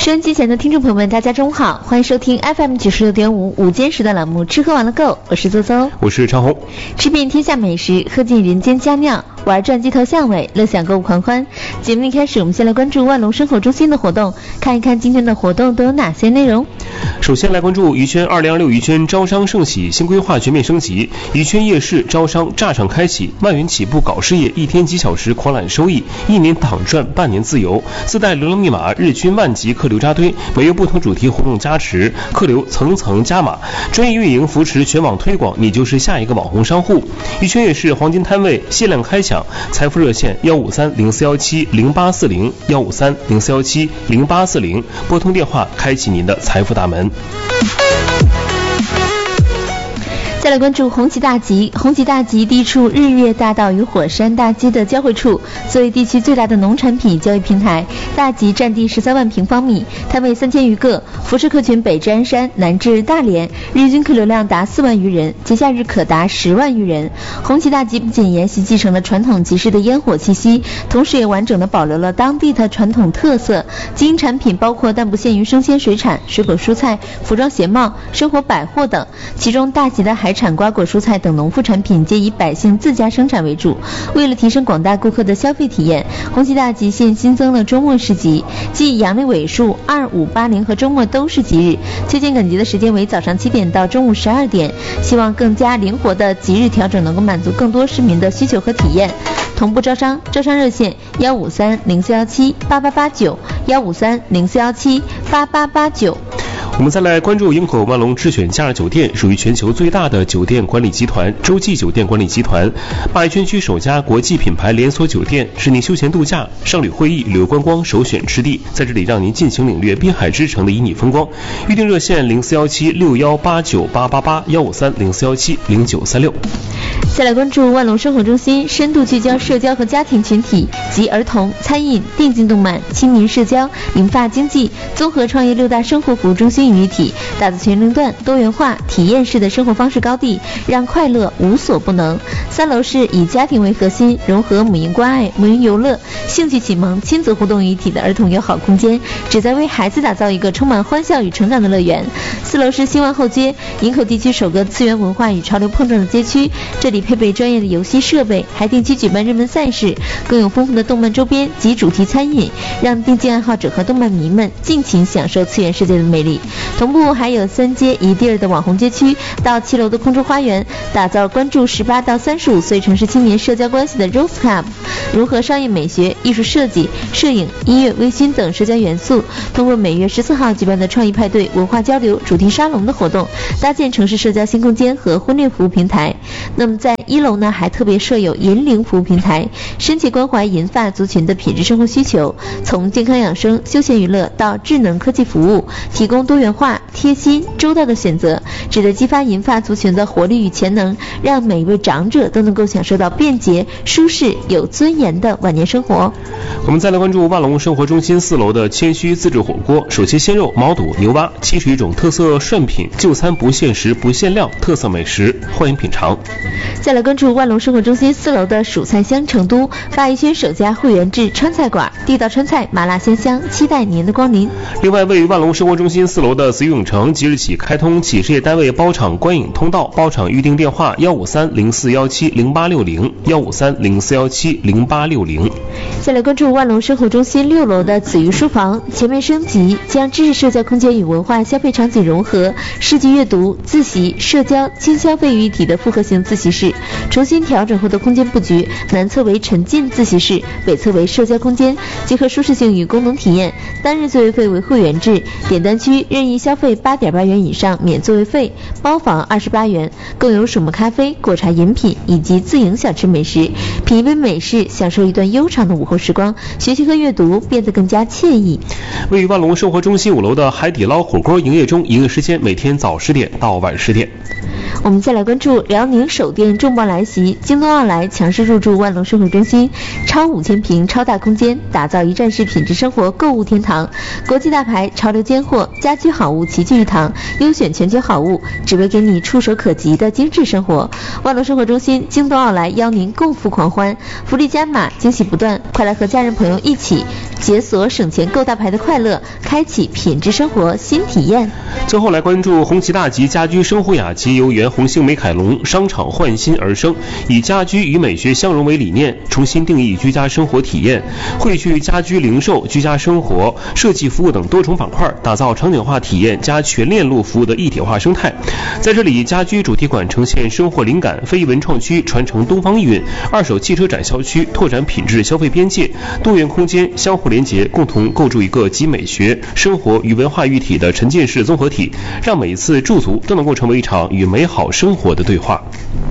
收音机前的听众朋友们，大家中午好，欢迎收听 FM96.5午间时段栏目《吃喝玩乐购》，我是邹邹， 我是长红。 吃遍天下美食，喝尽人间佳酿，玩转街头巷尾，乐享购物狂欢。节目一开始，我们先来关注万隆生活中心的活动，看一看今天的活动都有哪些内容。 首先来关注宜轩2026宜轩招商盛喜，新规划全面升级，宜轩夜市招商炸上开启，1万元起步搞事业，1天几小时狂揽收益，1年躺赚半年自由，自带流量密码，日均万级客流扎堆，每月不同主题活动加持，客流层层加码，专业运营扶持全网推广，你就是下一个网红商户。宜轩夜市黄金摊位限量开抢，财富热线15304170840，15304170840，拨通电话开启您的财富大门。 再来关注红旗大集，红旗大集地处日月大道与火山大街的交汇处，作为地区最大的农产品交易平台，大集占地13万平方米，摊位3000余个，辐射客群北至鞍山，南至大连，日均客流量达4万余人，节假日可达10万余人。红旗大集不仅沿袭继承了传统集市的烟火气息，同时也完整的保留了当地的传统特色，经营产品包括但不限于生鲜水产、水果蔬菜、服装鞋帽、生活百货等，其中大集的海产、瓜果蔬菜等农副产品皆以百姓自家生产为主。为了提升广大顾客的消费体验，红旗大集现新增了周末市集，即阳历尾数2、5、8、0和周末都是吉日，秋间赶集的时间为早上7点到中午12点，希望更加灵活的即日调整能够满足更多市民的需求和体验。同步招商，招商热线15304178889，15304178889。 我们再来关注营口万隆智选假日酒店，属于全球最大的酒店管理集团洲际酒店管理集团，鲅鱼圈区首家国际品牌连锁酒店，是您休闲度假、商旅会议、旅游观光首选之地，在这里让您尽情领略滨海之城的旖旎风光。预订热线0417618988，15304170936。 再来关注万隆生活中心，深度聚焦社交和家庭群体，集儿童、餐饮、电竞动漫、亲民社交、银发经济、综合创业6大生活服务中心于一体，打造全龄段、多元化、体验式的生活方式高地，让快乐无所不能。3楼是以家庭为核心，融合母婴关爱、母婴游乐、兴趣启蒙、亲子互动于一体的儿童友好空间，旨在为孩子打造一个充满欢笑与成长的乐园。4楼是新万后街，营口地区首个次元文化与潮流碰撞的街区，这里配备专业的游戏设备，还定期举办热门赛事，更有丰富的动漫周边及主题餐饮，让电竞爱好者和动漫迷们尽情享受次元世界的魅力。同步还有3街一地儿的网红街区到7楼的空中花园，打造关注18到35岁城市青年社交关系的 Rose Club， 融合商业美学、艺术设计、摄影、音乐、微醺等社交元素，通过每月14号举办的创意派对、文化交流、主题沙龙的活动，搭建城市社交新空间和婚恋服务平台。那么在1楼呢，还特别设有银龄服务平台，深切关怀银发族群的品质生活需求，从健康养生、休闲娱乐到智能科技服务，提供多元化、贴心、周到的选择，旨在激发银发族群的活力与潜能，让每一位长者都能够享受到便捷、舒适、有尊严的晚年生活。 我们再来关注万隆生活中心4楼的谦虚自制火锅，手切鲜肉、毛肚、牛蛙71种特色涮品，就餐不限时不限量，特色美食欢迎品尝。 再来关注万隆生活中心4楼的蜀菜香成都，鲅鱼圈首家会员制川菜馆，地道川菜，麻辣鲜香，期待您的光临。 另外，位于万隆生活中心4楼的紫玉影城即日起开通企事业单位包场观影通道，包场预订电话15304170860，15304170860。 再来关注万隆生活中心6楼的紫玉书房，全面升级，将知识社交空间与文化消费场景融合，诗集阅读、自习、社交、轻消费于一体的复合型自习室，重新调整后的空间布局，南侧为沉浸自习室，北侧为社交空间，结合舒适性与功能体验。单日座位费为会员制，点单区任意消费8.8元以上免座位费，包房28元，更有水磨咖啡、果茶饮品以及自营小吃美食，品一杯美式，享受一段悠长的午后时光，学习和阅读变得更加惬意。 位于万隆生活中心5楼的海底捞火锅营业中，营业时间每天早10点到晚10点。 我们再来关注辽宁首电重磅来袭，京东奥莱强势入驻万隆生活中心，超5000平超大空间，打造一站式品质生活购物天堂。国际大牌潮流尖货，家居好物齐聚一堂，优选全球好物，只为给你触手可及的精致生活。万隆生活中心，京东奥莱邀您共赴狂欢，福利加码，惊喜不断，快来和家人朋友一起解锁省钱购大牌的快乐，开启品质生活新体验。 最后来关注红旗大吉家居生活雅集由原红星美凯龙商场焕新而生，以家居与美学相融为理念，重新定义居家生活体验，汇聚家居零售、居家生活、设计服务等多重板块，打造场景化体验加全链路服务的一体化生态。在这里，家居主题馆呈现生活灵感，非遗文创区传承东方意蕴，二手汽车展销区拓展品质消费边界，多元空间相互连结，共同构筑一个集美学、生活与文化一体的沉浸式综合体，让每一次驻足都能够成为一场与美好生活的对话。